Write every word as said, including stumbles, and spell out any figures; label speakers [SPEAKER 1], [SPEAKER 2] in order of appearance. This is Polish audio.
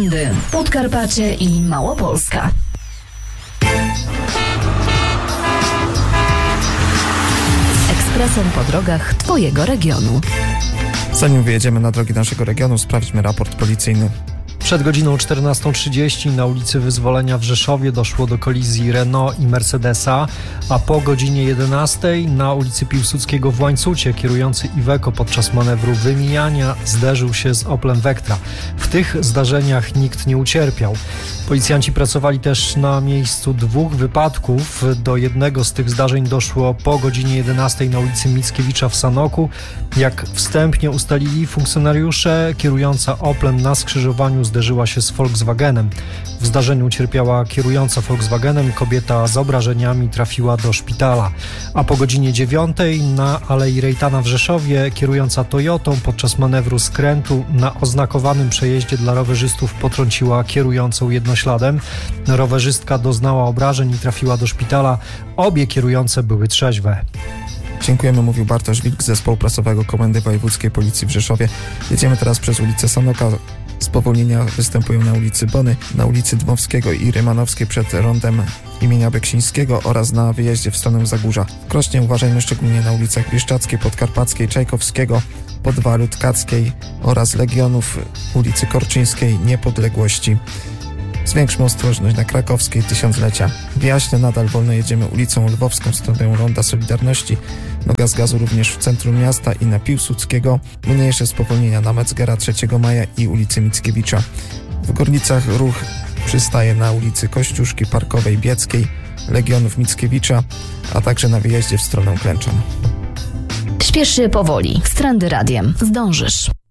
[SPEAKER 1] Trendy, Podkarpacie i Małopolska. Ekspresem po drogach Twojego regionu.
[SPEAKER 2] Zanim wyjedziemy na drogi naszego regionu, sprawdźmy raport policyjny.
[SPEAKER 3] Przed godziną czternastą trzydzieści na ulicy Wyzwolenia w Rzeszowie doszło do kolizji Renault i Mercedesa, a po godzinie jedenastej na ulicy Piłsudskiego w Łańcucie kierujący Iveco podczas manewru wymijania zderzył się z Oplem Vectra. W tych zdarzeniach nikt nie ucierpiał. Policjanci pracowali też na miejscu dwóch wypadków. Do jednego z tych zdarzeń doszło po godzinie jedenastej na ulicy Mickiewicza w Sanoku. Jak wstępnie ustalili funkcjonariusze, kierująca Oplem na skrzyżowaniu zderzyła się z Volkswagenem. W zdarzeniu ucierpiała kierująca Volkswagenem, kobieta z obrażeniami trafiła do szpitala. A po godzinie dziewiątej na Alei Rejtana w Rzeszowie kierująca Toyotą podczas manewru skrętu na oznakowanym przejeździe dla rowerzystów potrąciła kierującą jednośladem. Rowerzystka doznała obrażeń i trafiła do szpitala. Obie kierujące były trzeźwe.
[SPEAKER 2] Dziękujemy, mówił Bartosz Wilk z Zespołu Prasowego Komendy Wojewódzkiej Policji w Rzeszowie. Jedziemy teraz przez ulicę Sanoka. Spowolnienia występują na ulicy Bony, na ulicy Dmowskiego i Rymanowskiej przed rondem imienia Beksińskiego oraz na wyjeździe w stronę Zagórza. W Krośnie uważajmy szczególnie na ulicach Bieszczackiej, Podkarpackiej, Czajkowskiego, Podwalu, Tkackiej oraz Legionów, ulicy Korczyńskiej, Niepodległości. Zwiększmy ostrożność na Krakowskiej, Tysiąclecia. W Jaśnie nadal wolno jedziemy ulicą Lwowską w stronę Ronda Solidarności. Noga z gazu również w centrum miasta i na Piłsudskiego. Mniejsze spowolnienia na Metzgera, trzeciego maja i ulicy Mickiewicza. W Gorlicach ruch przystaje na ulicy Kościuszki, Parkowej, Bieckiej, Legionów, Mickiewicza, a także na wyjeździe w stronę Klęczan.
[SPEAKER 1] Śpiesz się powoli. Z Trendy Radiem zdążysz.